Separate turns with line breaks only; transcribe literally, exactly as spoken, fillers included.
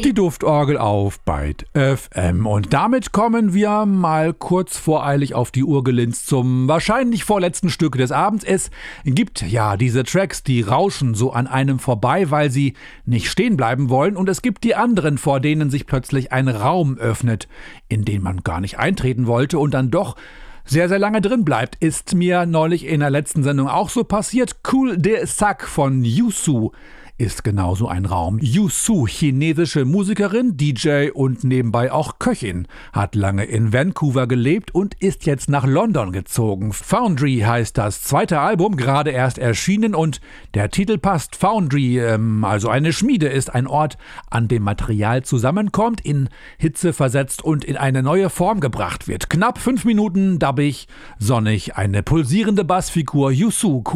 Die Duftorgel auf Byte F M. Und damit kommen wir mal kurz voreilig auf die Uhr gelinst zum wahrscheinlich vorletzten Stück des Abends. Es gibt ja diese Tracks, die rauschen so an einem vorbei, weil sie nicht stehen bleiben wollen. Und es gibt die anderen, vor denen sich plötzlich ein Raum öffnet, in den man gar nicht eintreten wollte und dann doch sehr, sehr lange drin bleibt. Ist mir neulich in der letzten Sendung auch so passiert. Cool de Sac von Yusu ist genauso ein Raum. Yusu, chinesische Musikerin, D J und nebenbei auch Köchin, hat lange in Vancouver gelebt und ist jetzt nach London gezogen. Foundry heißt das zweite Album, gerade erst erschienen und der Titel passt. Foundry, ähm, also eine Schmiede, ist ein Ort, an dem Material zusammenkommt, in Hitze versetzt und in eine neue Form gebracht wird. Knapp fünf Minuten, dabbig, sonnig, eine pulsierende Bassfigur, Yusu,